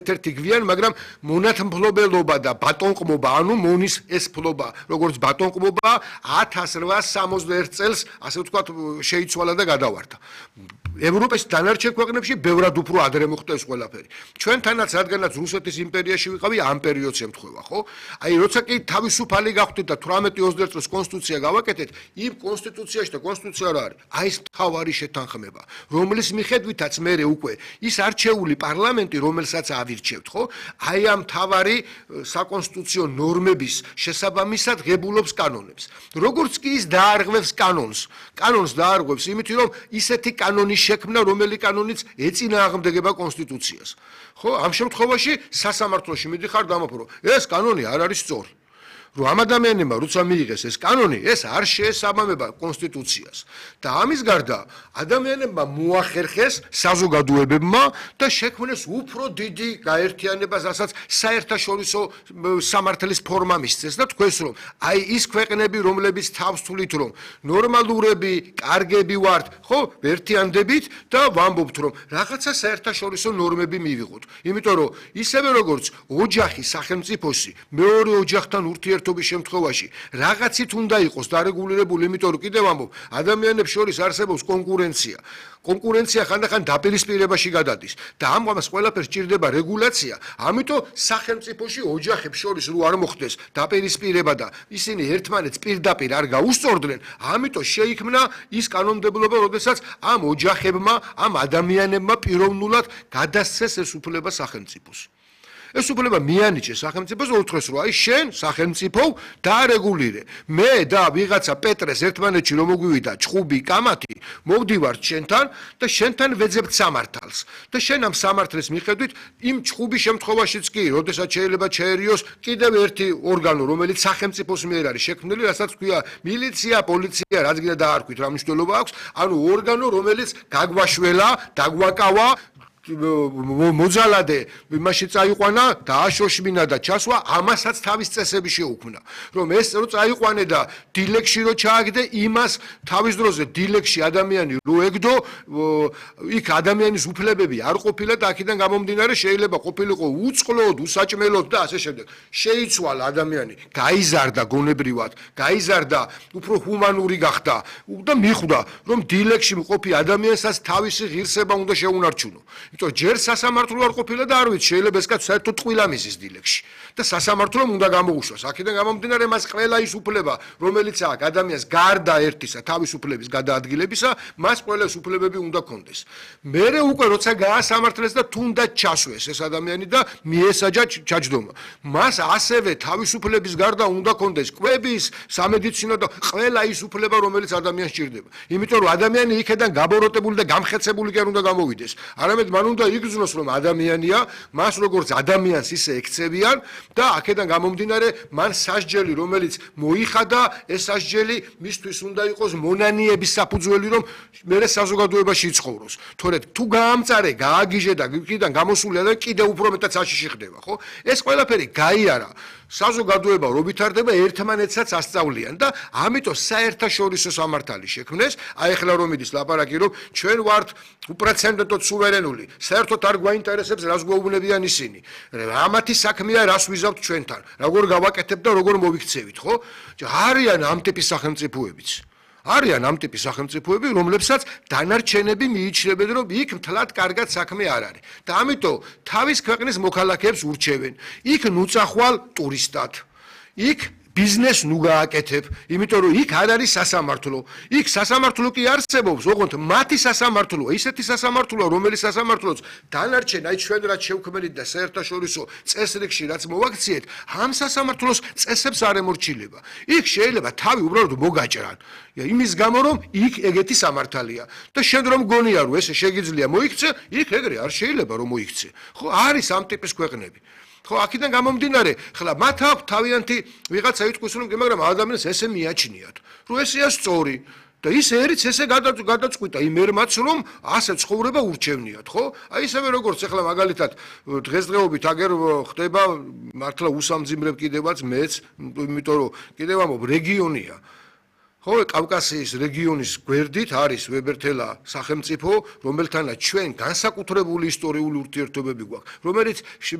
ერთ-ერთი გვიან, მაგრამ მონათმფლობელობა და ბატონყმობა, ანუ მონის ეს ფლობა, როგორც ბატონყმობა 1861 წელს, ასე ვთქვათ, შეიცვალა და გადავარდა. ევროპის დანარჩენ ქვეყნებში ბევრად უფრო ადრე მოხდა ეს ყველაფერი. ჩვენთანაც, რადგანაც რუსეთის იმპერიაში ვიყავი, ამ პერიოდს ემთხვევა, ხო? აი, როცა კი თავისუფალი გავხდით და 18-21 წელს კონსტიტუცია გავაკეთეთ, იმ კონსტიტუციაში და კონსტიტუცია რა არის? აი ეს მთავარი შეთანხმება, რომლის მიხედვითაც მე უკვე ის არჩეული პარლამენტი, რომელსაც ავირჩევთ, ხო? აი ამ მთავარი საკონსტიტუციო ნორმების შესაბამისად ღებულობს კანონებს. როგორც კი ის დაარღვევს კანონს დაარღვევს იმით, რომ ისეთი კანონი შექმნა, რომელი კანონიც ეწინააღმდეგება კონსტიტუციას. ხო, ამ შემთხვევაში სასამართლოში მიდიხარ დამაფურო. ეს კანონი არ არის სწორი. რომ ამ ადამიანებმა როცა მიიღეს ეს კანონი, ეს არ შეესაბამება კონსტიტუციას. და ამის გარდა ადამიანებმა მოახერხეს საზოგადოებებმა და შექმნეს უფრო დიდი გაერთიანება, რასაც საერთაშორისო სამართლის ფორმა მისცეს და თქვენს რომ აი ის ქვეყნები, რომლებიც თავს თვლით რომ ნორმალურები, კარგები ვართ, ხო, ერთიანდებით და ვამბობთ რომ რაღაცა საერთაშორისო ნორმები მივიღოთ. იმიტომ რომ ისევე როგორც ოჯახი სახელმწიფოში მეორე ოჯახთან ურთიერთობის შემთხვევაში რაღაცით უნდა იყოს დარეგულირებული, იმიტომ რომ კიდევ ამბობ, ადამიანებს შორის არსებობს კონკურენცია. კონკურენცია ხანდახან დაპირისპირებაში გადადის და ამგვარად ყველაფერს სჭირდება რეგულაცია. ამიტომ სახელმწიფოში ოჯახებს შორის რო არ მოხდეს დაპირისპირება და ისინი ერთმანეთს პირდაპირ არ გაუსწორდნენ, ამიტომ შეიქმნა ის კანონმდებლობა, როდესაც ამ ოჯახებმა, ამ ადამიანებმა პიროვნულად გადასცეს ეს უფლება სახელმწიფოს. ეს უფლება მიანიჭეს სახელმწიფოს, უთხრეს რომ აი შენ სახელმწიფო დაარეგულირე. მე და ვიღაცა პეტრეს ერთმანეთში რომ მოგვივიდა ჭხუბი, კამათი, მოვდივართ შენთან და შენთან ვეძებთ სამართალს. და შენ ამ სამართლის მიხედვით იმ ჭხუბის შემთხვევაშიც კი, როდესაც შეიძლება ჩაერიოს კიდევ ერთი ორგანო, რომელიც სახელმწიფოს მიერ არის შექმნილი, რასაც ქვია მილიცია, პოლიცია, რაც გინდა დაარქვით, რა მნიშვნელობა აქვს, ანუ ორგანო, რომელიც გაგვაშველა, დაგვაკავა მოძალადე იმაში წაიყვანა, დააშოშმინა და ჩასვა, ამასაც თავის წესები შეუქმნა. რომ ეს რო წაიყვანე და დილეგში რო ჩააგდე, იმას თავის დროზე დილეგში ადამიანი რო ეგდო, იქ ადამიანის უფლებები არ ყოფილა და აქედან გამომდინარე შეიძლება ყოფილიყო უწყლოდ, უსაჭმელოდ და ასე შემდეგ. შეიცვალა ადამიანი, გაიზარდა გონებრივად, გაიზარდა, უფრო ჰუმანური გახდა და მიხვდა, რომ დილეგში მყოფი ადამიანსაც თავისი ღირსება უნდა შეუნარჩუნო. იმიტომ ჯერ სასამართლო არ ყოფილა და არ ვიცი, შეიძლება ეს კაცი საერთოდ ტყუილა მისის დილეგში და სასამართლომ უნდა გამოუშვას. აქედან გამომდინარე მას ყველა ის უფლება, რომელიც აქვს ადამიანს გარდა ერთისა თავისუფლების გადაადგილებისა, მას ყველა ეს უფლებები უნდა ქონდეს. მერე უკვე როცა გაასამართლეს და თუნდაც ჩასვეს ეს ადამიანი და მიესაჯა ჩაჯდომა. მას ასევე თავისუფლების გარდა უნდა ქონდეს კვების, სამედიცინო და ყველა ის უფლება, რომელიც ადამიანს სჭირდება. იმიტომ რომ ადამიანი იქედან გაბოროტებული და გამხეცებული კი არ უნდა გამოვიდეს. არამედ მან უნდა იგრძნოს რომ ადამიანია, მას როგორც ადამიანს ისე ექცევიან და აქედან გამომდინარე მან სასჯელი, რომელიც მოიხადა, ეს სასჯელი მისთვის უნდა იყოს მონანიების საფუძველი, რომ მერე საზოგადოებაში იცხოვროს. თორედ თუ გაამწარე, გააგიჟე და იქიდან გამოსულია და კიდევ უფრო მეტად საშიში ხდება, ხო? ეს ყველაფერი გაიარა. საზოგადოება რო ვითარდება, ერთმანეთსაც ასწავლიან და ამიტომ საერთაშორისო სამართალი შექმნეს. აი ახლა რომ მიდის ლაპარაკი, რომ ჩვენ ვართ უპრეცედენტოდ სუვერენული, საერთოდ არ გვაინტერესებს რას გვეუბნებიან ისინი. რამათი საქმეა, რას ვიზავთ ჩვენთან, როგორ გავაკეთებ და როგორ მოვიქცევით, ხო? არიან ამ ტიპის სახელმწიფოებიც. არიან ამ ტიპის სახელმწიფოები, რომლებსაც დანარჩენები მიიჩნევენ, რომ იქ მთლად კარგად საქმე არ არის. და ამიტომ თავის ქვეყნის მოქალაქეებს ურჩევენ. იქ ნუწახვალ ტურისტად. იქ ბიზნეს ნუ გააკეთებ, იმიტომ რომ იქ არ არის სასამართლო. იქ სასამართლო კი არსებობს, ოღონდ მათი სასამართლოა, ისეთი სასამართლოა, რომელიც სასამართლოც დანარჩენ აი ჩვენ რაც შევქმნით და საერთაშორისო წესრიგში რაც მოვაქციეთ, ამ სასამართლოს წესებს არ ემორჩილება. იქ შეიძლება თავი უბრალოდ მოგაჭრან. იმის გამო რომ იქ ეგეთი სამართალია და შენ რომ გონია რომ ესე შეგიძლია მოიქცე, იქ ეგრე არ შეიძლება რომ მოიქცე. ხო, არის ამ ტიპის ქვეყნები. ხო, აქედან გამომდინარე, ხლა მათ აქვს თავიანთი ვიღაცა იტყვის რომ, მაგრამ ადამიანს ესე მიაჩნიათ, რომ ესეა სწორი და ის ერიც ესე გადაწყვიტა იმ ერმაც რომ ასე ცხოვრება ურჩევნიათ, ხო? აი ისევე როგორც ახლა მაგალითად დღესდღეობით აგერ ხდება მართლა უსამძიმრებ კიდევაც მეც, იმიტომ რომ კიდევ ამბობ რეგიონია. ხოლო კავკასიის რეგიონის გვერდით არის ვებერთელა სახელმწიფო, რომელთანაც ჩვენ განსაკუთრებული ისტორიული ურთიერთობები გვაქვს, რომელიც